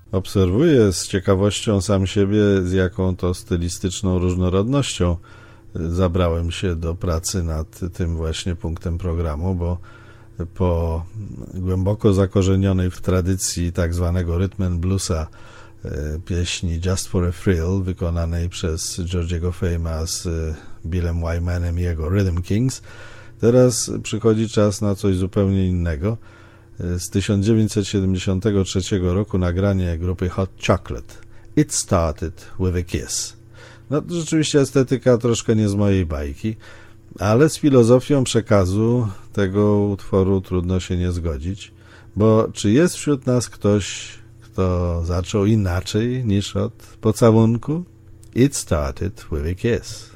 Obserwuję z ciekawością sam siebie, z jaką to stylistyczną różnorodnością zabrałem się do pracy nad tym właśnie punktem programu, bo po głęboko zakorzenionej w tradycji tak zwanego rhythm and bluesa pieśni Just for a Thrill, wykonanej przez Georgiego Fame'a z Billem Wymanem i jego Rhythm Kings, teraz przychodzi czas na coś zupełnie innego. Z 1973 roku nagranie grupy Hot Chocolate. It Started with a Kiss. No to rzeczywiście estetyka troszkę nie z mojej bajki, ale z filozofią przekazu tego utworu trudno się nie zgodzić, bo czy jest wśród nas ktoś, kto zaczął inaczej niż od pocałunku? It started with a kiss.